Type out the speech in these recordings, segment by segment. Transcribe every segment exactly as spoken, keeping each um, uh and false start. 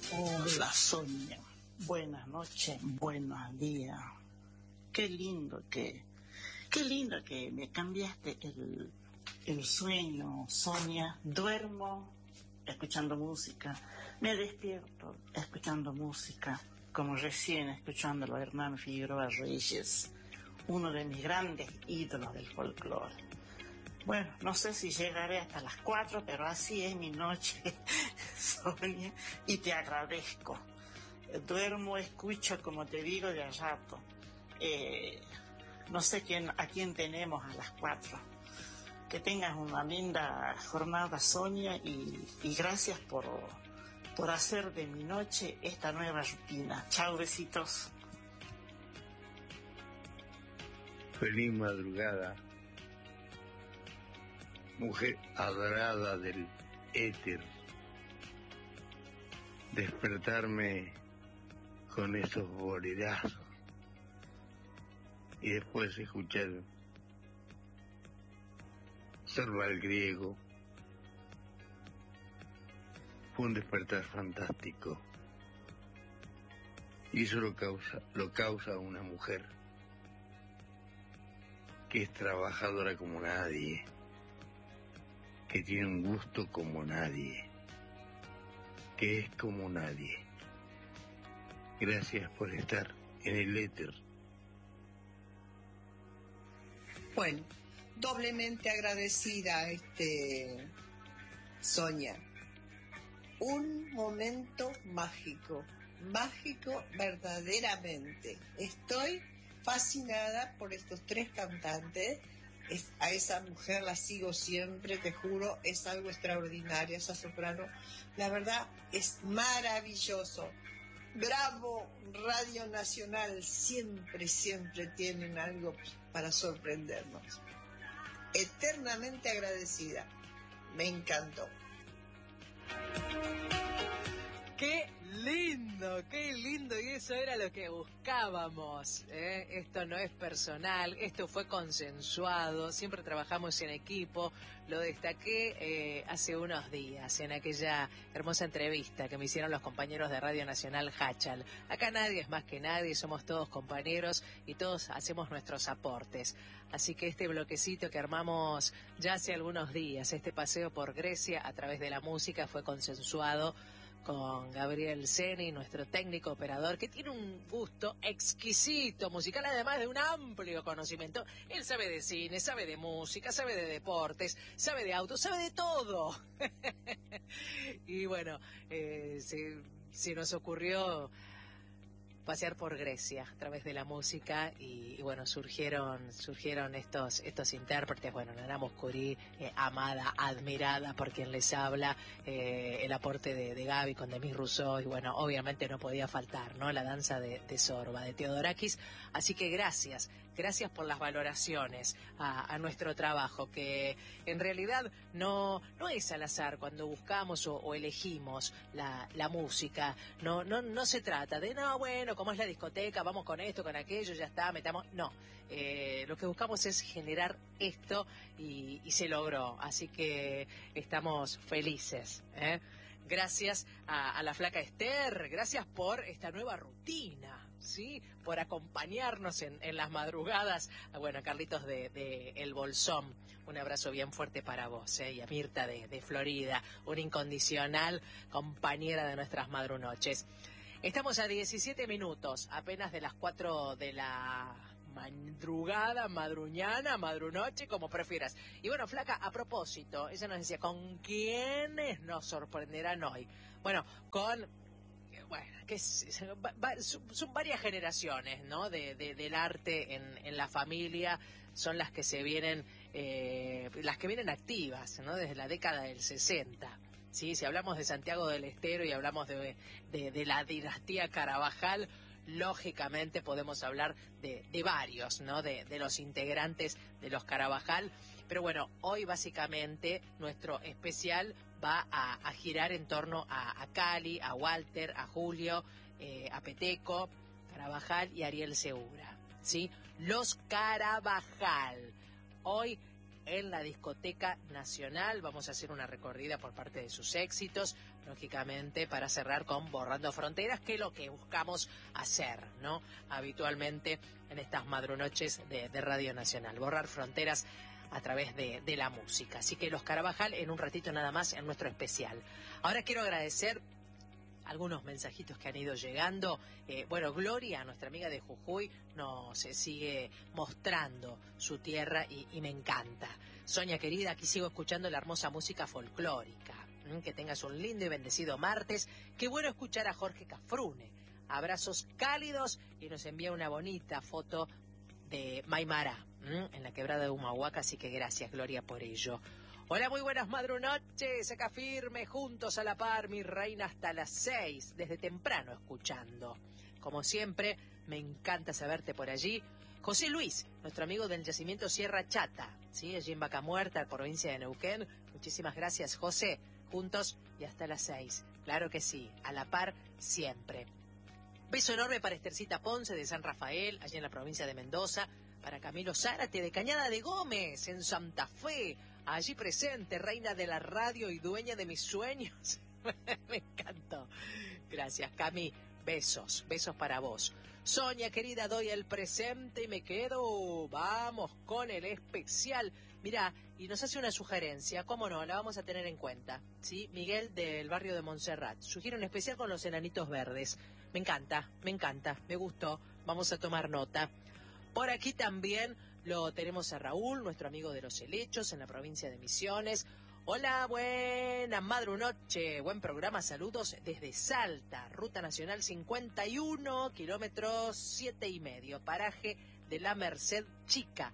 Hola Sonia, buenas noches, buenos días. Qué lindo que, qué lindo que me cambiaste el, el sueño, Sonia. Duermo escuchando música, me despierto escuchando música, como recién escuchando a Hernán Figueroa Reyes, uno de mis grandes ídolos del folclore. Bueno, no sé si llegaré hasta las cuatro, pero así es mi noche, Sonia, y te agradezco. Duermo, escucho, como te digo, de a rato. Eh, no sé quién, a quién tenemos a las cuatro. Que tengas una linda jornada, Sonia, y, y gracias por, por hacer de mi noche esta nueva rutina. Chao, besitos. Feliz madrugada, mujer adorada del éter. Despertarme con esos boledazos y después escuchar Serva al griego fue un despertar fantástico, y eso lo causa, lo causa una mujer que es trabajadora como nadie, que tiene un gusto como nadie, que es como nadie. Gracias por estar en el éter. Bueno, doblemente agradecida, este, Sonia. Un momento mágico, mágico verdaderamente. Estoy fascinada por estos tres cantantes. Es, a esa mujer la sigo siempre, te juro, es algo extraordinario, esa soprano. La verdad, es maravilloso. Bravo, Radio Nacional, siempre, siempre tienen algo para sorprendernos. Eternamente agradecida. Me encantó. ¡Qué lindo! ¡Qué lindo! Y eso era lo que buscábamos, ¿eh? Esto no es personal, esto fue consensuado, siempre trabajamos en equipo. Lo destaqué eh, hace unos días, en aquella hermosa entrevista que me hicieron los compañeros de Radio Nacional Hachal. Acá nadie es más que nadie, somos todos compañeros y todos hacemos nuestros aportes. Así que este bloquecito que armamos ya hace algunos días, este paseo por Grecia a través de la música, fue consensuado con Gabriel Seni, nuestro técnico operador, que tiene un gusto exquisito musical, además de un amplio conocimiento. Él sabe de cine, sabe de música, sabe de deportes, sabe de autos, sabe de todo. Y bueno, eh, se, se nos ocurrió pasear por Grecia a través de la música y, y bueno, surgieron surgieron estos estos intérpretes, bueno, Nana Mouskouri, eh, amada, admirada por quien les habla, eh, el aporte de, de Gaby con Demis Rousseau, y bueno, obviamente no podía faltar, ¿no?, la danza de, de Sorba, de Theodorakis. Así que gracias, gracias por las valoraciones a, a nuestro trabajo, que en realidad no, no es al azar cuando buscamos o, o elegimos la, la música, no, no, no se trata de, no, bueno, como es la discoteca, vamos con esto, con aquello, ya está, metamos. No, eh, lo que buscamos es generar esto y, y se logró. Así que estamos felices, ¿eh? Gracias a, a la flaca Esther, gracias por esta nueva rutina, ¿sí? Por acompañarnos en, en las madrugadas. Bueno, Carlitos de, de El Bolsón, un abrazo bien fuerte para vos, ¿eh? Y a Mirta de, de Florida, una incondicional compañera de nuestras madrunoches. Estamos a diecisiete minutos, apenas de las cuatro de la madrugada, madruñana, madrunoche, como prefieras. Y bueno, flaca, a propósito, ella nos decía, ¿con quiénes nos sorprenderán hoy? Bueno, con... Bueno, que es, son varias generaciones, ¿no?, de, de, del arte en, en la familia, son las que se vienen, eh, las que vienen activas, ¿no?, desde la década del sesenta. Sí, si hablamos de Santiago del Estero y hablamos de, de, de la dinastía Carabajal, lógicamente podemos hablar de, de varios, ¿no?, de, de los integrantes de los Carabajal. Pero bueno, hoy básicamente nuestro especial va a, a girar en torno a, a Cali, a Walter, a Julio, eh, a Peteco, Carabajal y Ariel Segura, ¿sí? Los Carabajal. Hoy en la Discoteca Nacional. Vamos a hacer una recorrida por parte de sus éxitos, lógicamente, para cerrar con Borrando Fronteras, que es lo que buscamos hacer, ¿no? Habitualmente en estas madrunoches de, de Radio Nacional, borrar fronteras a través de, de la música. Así que Los Carabajal en un ratito nada más en nuestro especial. Ahora quiero agradecer algunos mensajitos que han ido llegando. Eh, bueno, Gloria, nuestra amiga de Jujuy, nos eh, sigue mostrando su tierra y, y me encanta. Sonia querida, aquí sigo escuchando la hermosa música folclórica. ¿Mm? Que tengas un lindo y bendecido martes. Qué bueno escuchar a Jorge Cafrune. Abrazos cálidos y nos envía una bonita foto de Maimará, ¿Mm? en la quebrada de Humahuaca, así que gracias, Gloria, por ello. Hola, muy buenas madrunoches, acá firme, juntos a la par, mi reina, hasta las seis, desde temprano escuchando. Como siempre, me encanta saberte por allí. José Luis, nuestro amigo del yacimiento Sierra Chata, ¿sí? Allí en Vaca Muerta, provincia de Neuquén. Muchísimas gracias, José. Juntos y hasta las seis. Claro que sí, a la par siempre. Beso enorme para Estercita Ponce de San Rafael, allí en la provincia de Mendoza. Para Camilo Zárate de Cañada de Gómez, en Santa Fe. Allí presente, reina de la radio y dueña de mis sueños. Me encantó. Gracias, Cami. Besos, besos para vos. Sonia, querida, doy el presente y me quedo. Vamos con el especial. Mirá, y nos hace una sugerencia, cómo no, la vamos a tener en cuenta. ¿Sí? Miguel del barrio de Montserrat. Sugiere un especial con los enanitos verdes. Me encanta, me encanta, me gustó. Vamos a tomar nota. Por aquí también lo tenemos a Raúl, nuestro amigo de los helechos, en la provincia de Misiones. Hola, buena madrunoche, buen programa, saludos desde Salta, Ruta Nacional cincuenta y uno, kilómetros siete y medio, paraje de la Merced Chica.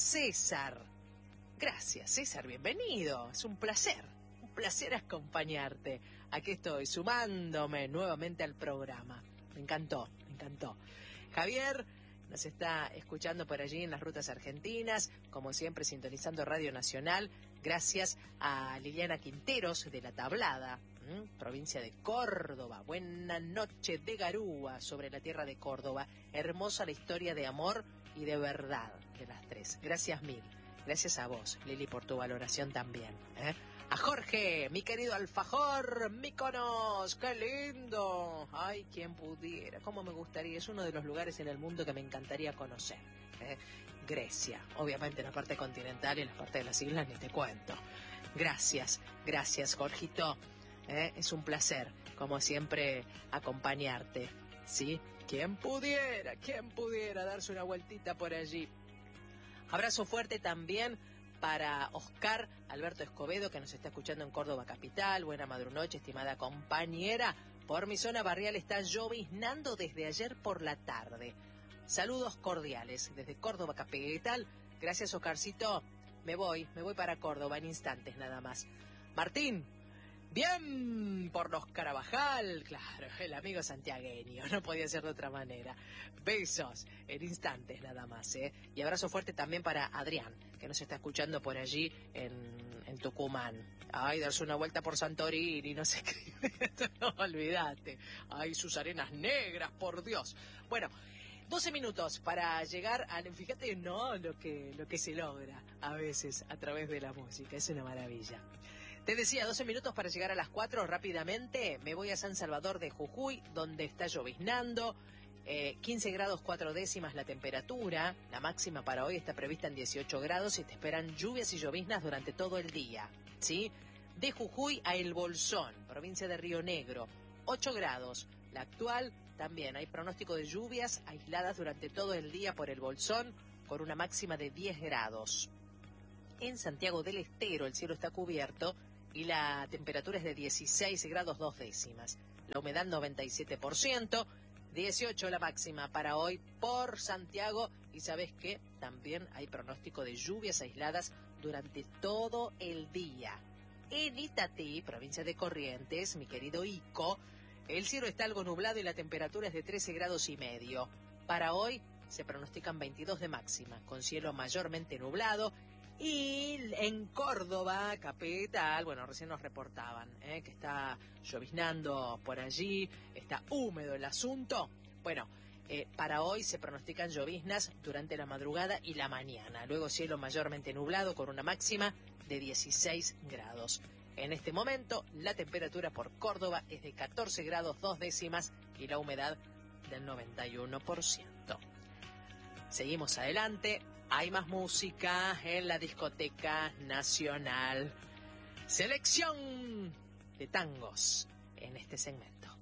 César, gracias César, bienvenido, es un placer, un placer acompañarte. Aquí estoy, sumándome nuevamente al programa, me encantó, me encantó. Javier nos está escuchando por allí en las rutas argentinas, como siempre sintonizando Radio Nacional, gracias a Liliana Quinteros de La Tablada, ¿m? provincia de Córdoba. Buena noche de Garúa, sobre la tierra de Córdoba. Hermosa la historia de amor y de verdad de las tres. Gracias mil. Gracias a vos, Lili, por tu valoración también, ¿eh? A Jorge, mi querido alfajor, Míconos, qué lindo. Ay, quien pudiera, cómo me gustaría, es uno de los lugares en el mundo que me encantaría conocer. ¿eh? Grecia, obviamente en la parte continental y en la parte de las islas ni te cuento. Gracias, gracias, Jorgito. ¿eh? Es un placer, como siempre, acompañarte. ¿Sí? Quien pudiera, quien pudiera darse una vueltita por allí. Abrazo fuerte también para Oscar Alberto Escobedo, que nos está escuchando en Córdoba Capital. Buena madrunoche, estimada compañera. Por mi zona barrial está lloviznando desde ayer por la tarde. Saludos cordiales desde Córdoba Capital. Gracias, Oscarcito. Me voy, me voy para Córdoba en instantes nada más. Martín, bien por los Carabajal. Claro, el amigo santiagueño, no podía ser de otra manera. Besos en instantes nada más, ¿eh? Y abrazo fuerte también para Adrián, que nos está escuchando por allí en, en Tucumán. Ay, darse una vuelta por Santorini, no se escribe, no, olvídate. Ay, sus arenas negras, por Dios. Bueno, doce minutos para llegar a... Fíjate, no, lo que, lo que se logra a veces a través de la música, es una maravilla. Te decía, doce minutos para llegar a las cuatro, rápidamente me voy a San Salvador de Jujuy, donde está lloviznando. Eh, quince grados cuatro décimas la temperatura, la máxima para hoy está prevista en dieciocho grados y te esperan lluvias y lloviznas durante todo el día, ¿sí? De Jujuy a El Bolsón, provincia de Río Negro, ocho grados, la actual también hay pronóstico de lluvias aisladas durante todo el día por El Bolsón, con una máxima de diez grados. En Santiago del Estero el cielo está cubierto y la temperatura es de dieciséis grados dos décimas, la humedad noventa y siete por ciento, dieciocho la máxima para hoy por Santiago, y ¿sabes qué? También hay pronóstico de lluvias aisladas durante todo el día. En Itatí, provincia de Corrientes, mi querido Ico, el cielo está algo nublado y la temperatura es de trece grados y medio. Para hoy se pronostican veintidós de máxima, con cielo mayormente nublado. Y en Córdoba, capital, bueno, recién nos reportaban ¿eh? que está lloviznando por allí, está húmedo el asunto. Bueno, Eh, para hoy se pronostican lloviznas durante la madrugada y la mañana. Luego cielo mayormente nublado con una máxima de dieciséis grados. En este momento la temperatura por Córdoba es de catorce grados dos décimas y la humedad del noventa y uno por ciento. Seguimos adelante. Hay más música en la discoteca nacional. Selección de tangos en este segmento.